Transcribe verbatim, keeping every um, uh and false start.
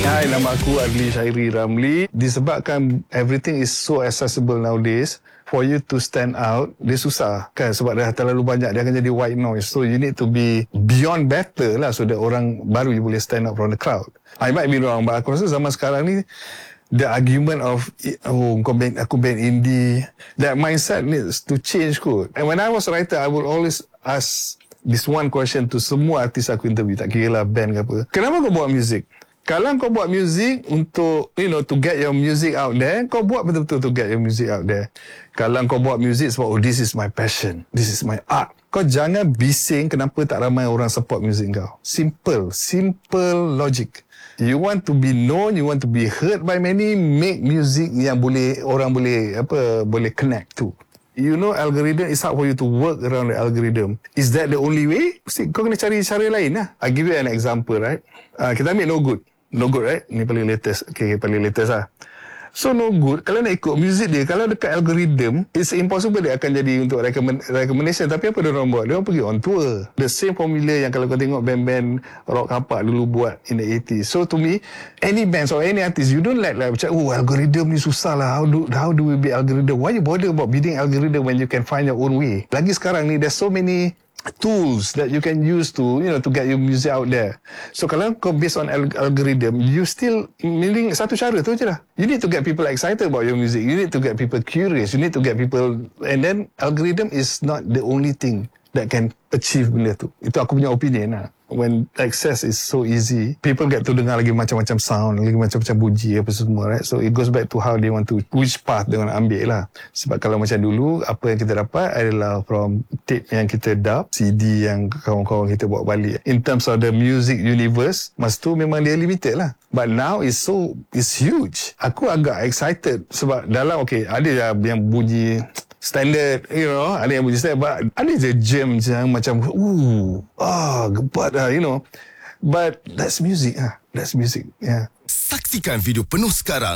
Hai, nama aku Adli Syairi Ramli. Disebabkan everything is so accessible nowadays, for you to stand out, dia susah kan, sebab dah terlalu banyak, dia akan jadi white noise. So you need to be beyond better lah, so that orang baru you boleh stand out from the crowd. I might be wrong, but aku rasa zaman sekarang ni, the argument of, oh, kau band, aku band indie, that mindset needs to change kot. And when I was a writer, I will always ask this one question to semua artis aku interview, tak kira lah band ke apa. Kenapa kau buat music? Kalau kau buat music untuk, you know, to get your music out there, kau buat betul-betul to get your music out there. Kalau kau buat music sebab, oh, this is my passion, this is my art. Kau jangan bising kenapa tak ramai orang support music kau. Simple, simple logic. You want to be known, you want to be heard by many, make music yang boleh, orang boleh, apa, boleh connect to. You know, algorithm is hard for you to work around the algorithm. Is that the only way? Mesti kau kena cari cara lain lah. I give you an example, right? Uh, kita ambil No Good. No Good, right? Ni paling latest. Okay, paling latest lah. So No Good, kalau nak ikut music dia, kalau dekat algorithm, it's impossible dia akan jadi untuk recommend, recommendation. Tapi apa dia orang buat? Dia orang pergi on tour. The same formula yang kalau kau tengok band-band rock kapak dulu buat in the eighties. So to me, any bands or any artist, you don't let like, macam, oh, algorithm ni susah lah. How do, how do we beat algorithm? Why you bother about beating algorithm when you can find your own way? Lagi sekarang ni, there's so many tools that you can use to, you know, to get your music out there. So kalau kau based on al- algorithm, you still, meaning satu cara tu je lah. You need to get people excited about your music. You need to get people curious. You need to get people, and then algorithm is not the only thing that can achieve benda tu. Itu aku punya opinion lah. When access is so easy, people get to dengar lagi macam-macam sound, lagi macam-macam bunyi apa semua, right? So it goes back to how they want to, which path dia nak ambil lah. Sebab kalau macam dulu, apa yang kita dapat adalah from tape yang kita dub, C D yang kawan-kawan kita bawa balik. In terms of the music universe, masa tu memang dia limited lah. But now it's so, it's huge. Aku agak excited sebab dalam, okay, ada yang bunyi standard, you know, ada yang bunyi standard, but ada je jam yang macam, ooh, ah, gebat lah, you know. But that's music, ah, that's music, yeah. Saksikan video penuh sekarang